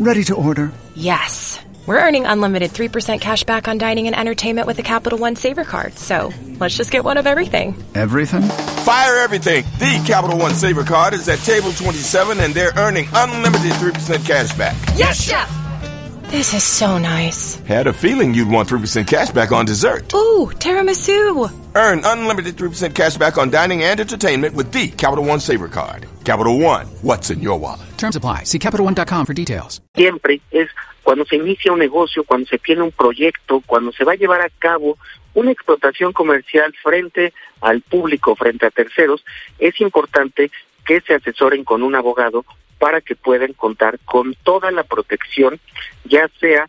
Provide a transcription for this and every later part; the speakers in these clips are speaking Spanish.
Ready to order. Yes. We're earning unlimited 3% cash back on dining and entertainment with the Capital One Saver Card, so let's just get one of everything. Everything? Fire everything. The Capital One Saver Card is at table 27 and they're earning unlimited 3% cash back. Yes, Chef! This is so nice. Had a feeling you'd want 3% cash back on dessert. Ooh, tiramisu. Earn unlimited 3% cash back on dining and entertainment with the Capital One Saver Card. Capital One, what's in your wallet? Terms apply. See CapitalOne.com for details. Siempre es cuando se inicia un negocio, cuando se tiene un proyecto, cuando se va a llevar a cabo una explotación comercial frente al público, frente a terceros, es importante que se asesoren con un abogado para que puedan contar con toda la protección, ya sea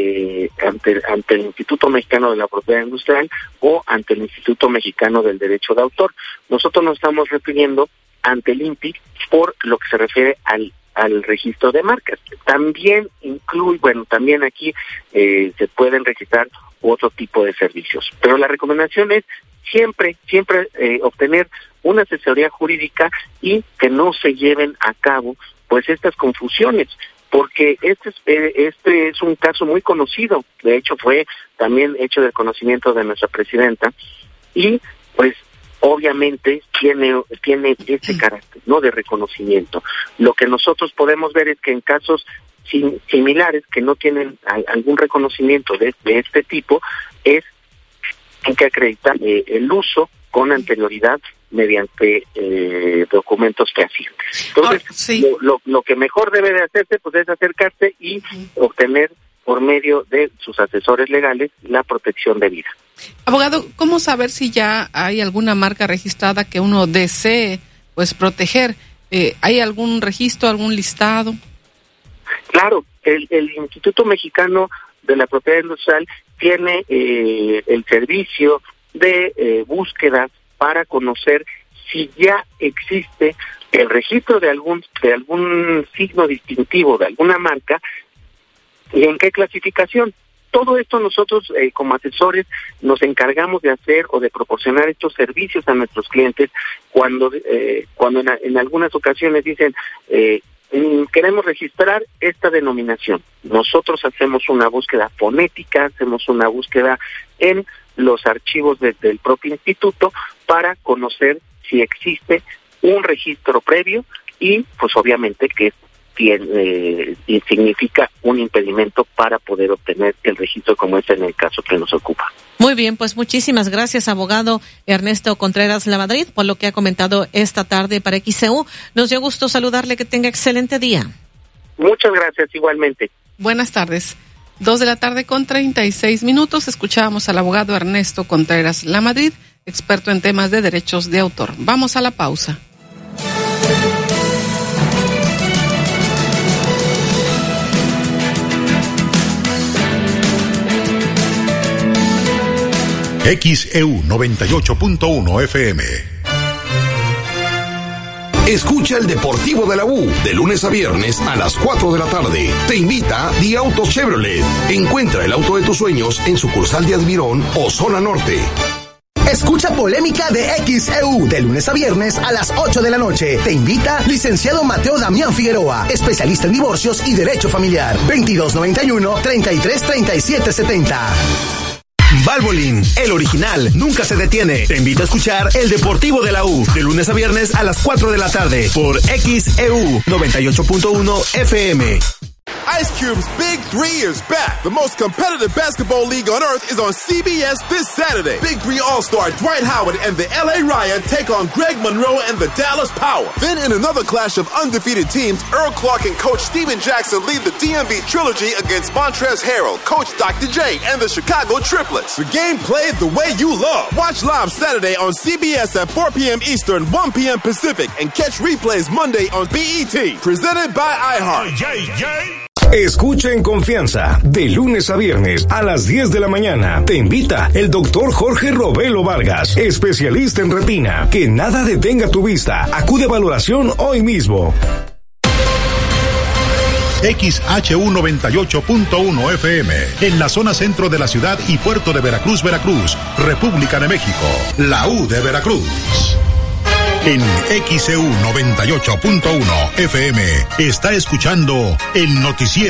ante el Instituto Mexicano de la Propiedad Industrial o ante el Instituto Mexicano del Derecho de Autor. Nosotros nos estamos refiriendo ante el INPI por lo que se refiere al registro de marcas. También también aquí se pueden registrar otro tipo de servicios. Pero la recomendación es siempre obtener una asesoría jurídica y que no se lleven a cabo pues estas confusiones, porque este es un caso muy conocido. De hecho fue también hecho del conocimiento de nuestra presidenta y pues obviamente tiene ese carácter, ¿no?, de reconocimiento. Lo que nosotros podemos ver es que en casos similares que no tienen algún reconocimiento de este tipo, es que acreditar el uso con anterioridad mediante documentos fehacientes. Entonces, sí. lo que mejor debe de hacerse pues es acercarse y obtener por medio de sus asesores legales la protección debida. Abogado, ¿cómo saber si ya hay alguna marca registrada que uno desee pues proteger? ¿Hay algún registro, algún listado? Claro, el Instituto Mexicano de la Propiedad Industrial tiene el servicio de búsquedas para conocer si ya existe el registro de algún signo distintivo de alguna marca y en qué clasificación. Todo esto nosotros como asesores nos encargamos de hacer o de proporcionar estos servicios a nuestros clientes cuando en algunas ocasiones dicen queremos registrar esta denominación. Nosotros hacemos una búsqueda fonética, hacemos una búsqueda en los archivos del propio instituto para conocer si existe un registro previo y pues obviamente que significa un impedimento para poder obtener el registro como es en el caso que nos ocupa. Muy bien, pues muchísimas gracias, abogado Ernesto Contreras Lamadrid, por lo que ha comentado esta tarde para XCU. Nos dio gusto saludarle, que tenga excelente día. Muchas gracias, igualmente. Buenas tardes. 2:36 p.m. Escuchábamos al abogado Ernesto Contreras Lamadrid, experto en temas de derechos de autor. Vamos a la pausa. XEU 98.1 FM. Escucha el Deportivo de la U de lunes a viernes a las 4 de la tarde. Te invita The Auto Chevrolet. Encuentra el auto de tus sueños en sucursal de Admirón o Zona Norte. Escucha Polémica de XEU de lunes a viernes a las 8 de la noche. Te invita licenciado Mateo Damián Figueroa, especialista en divorcios y derecho familiar. 2291-333770. Valvoline, el original, nunca se detiene. Te invita a escuchar el Deportivo de la U de lunes a viernes a las 4 de la tarde por XEU 98.1 FM. Ice Cube's Big 3 is back. The most competitive basketball league on earth is on CBS this Saturday. Big 3 All-Star Dwight Howard and the LA Riot take on Greg Monroe and the Dallas Power. Then in another clash of undefeated teams, Earl Clark and Coach Steven Jackson lead the DMV Trilogy against Montrezl Harrell, Coach Dr. J, and the Chicago Triplets. The game played the way you love. Watch live Saturday on CBS at 4 p.m. Eastern, 1 p.m. Pacific, and catch replays Monday on BET. Presented by iHeart. Escucha en confianza, de lunes a viernes a las 10 de la mañana. Te invita el doctor Jorge Robelo Vargas, especialista en retina. Que nada detenga tu vista. Acude a valoración hoy mismo. XHU 98.1 FM, en la zona centro de la ciudad y puerto de Veracruz, República de México. La U de Veracruz. En XEU 98.1 FM está escuchando el noticiero